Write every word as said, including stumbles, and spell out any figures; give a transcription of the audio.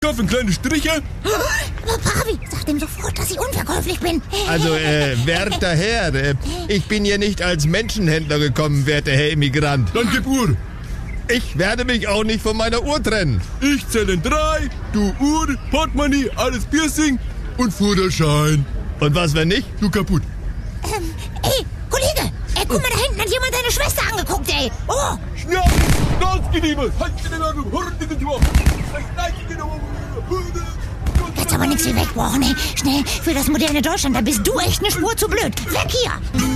Kaufen kleine Striche. Aber Pavi, sag dem sofort, dass ich unverkäuflich bin. Also, äh, werter Herr, äh, ich bin hier nicht als Menschenhändler gekommen, werter Herr Immigrant. Dann gib Uhr. Ich werde mich auch nicht von meiner Uhr trennen. Ich zähle in drei, du Uhr, Portemonnaie, alles Piercing und Führerschein. Und was, wenn nicht? Du kaputt. Ähm, ey, Kollege, ey, guck mal, da hinten hat jemand deine Schwester angeguckt, ey. Oh, Schnell, rausgeniemen. jetzt aber nichts wie wegbrochen, ey. Schnell, für das moderne Deutschland, da bist du echt eine Spur zu blöd. Weg hier.